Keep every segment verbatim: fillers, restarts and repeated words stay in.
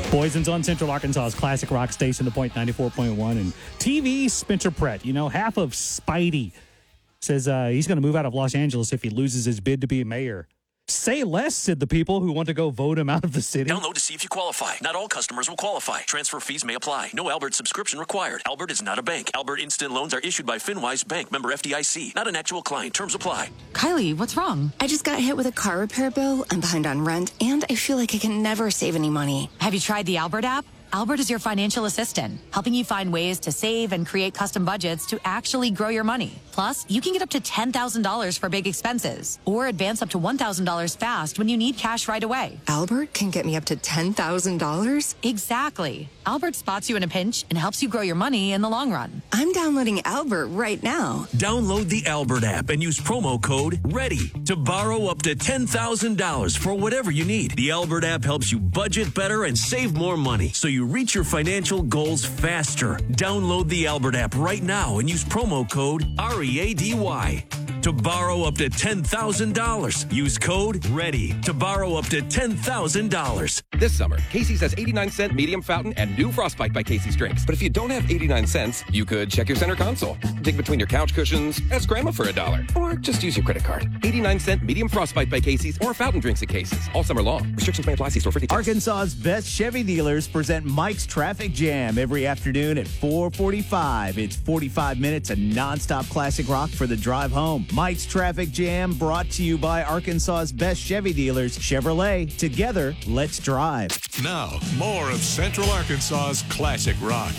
Poison's on Central Arkansas's classic rock station, The Point ninety-four point one. And T V, Spencer Pratt, you know, half of Spidey, says uh, he's going to move out of Los Angeles if he loses his bid to be mayor. Say less, said the people who want to go vote him out of the city. Download to see if you qualify. Not all customers will qualify. Transfer fees may apply. No Albert subscription required. Albert is not a bank. Albert Instant Loans are issued by FinWise Bank, member F D I C. Not an actual client. Terms apply. Kylie, what's wrong? I just got hit with a car repair bill. I'm behind on rent, and I feel like I can never save any money. Have you tried the Albert app? Albert is your financial assistant, helping you find ways to save and create custom budgets to actually grow your money. Plus, you can get up to ten thousand dollars for big expenses or advance up to one thousand dollars fast when you need cash right away. Albert can get me up to ten thousand dollars? Exactly. Albert spots you in a pinch and helps you grow your money in the long run. I'm downloading Albert right now. Download the Albert app and use promo code READY to borrow up to ten thousand dollars for whatever you need. The Albert app helps you budget better and save more money so you reach your financial goals faster. Download the Albert app right now and use promo code R E A D Y to borrow up to ten thousand dollars. Use code READY to borrow up to ten thousand dollars. This summer, Casey's has eighty-nine cent medium fountain and new Frostbite by Casey's drinks. But if you don't have eighty-nine cents, you could check your center console, dig between your couch cushions, ask grandma for a dollar, or just use your credit card. eighty-nine cent medium Frostbite by Casey's or fountain drinks at Casey's all summer long. Restrictions may apply. See store for details. Arkansas's best Chevy dealers present Mike's Traffic Jam every afternoon at four forty-five. It's forty-five minutes of nonstop classic rock for the drive home. Mike's Traffic Jam brought to you by Arkansas's best Chevy dealers, Chevrolet. Together, let's drive. Now, more of Central Arkansas's classic rock.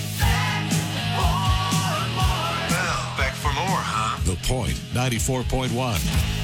Well, back for more, huh? The Point ninety-four point one.